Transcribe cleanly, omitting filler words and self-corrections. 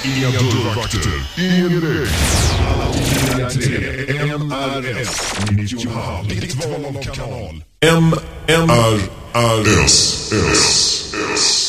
Inga dörrvakter, ingen regn. Alla till MRS 90,5. Ditt val av kanal. MRS.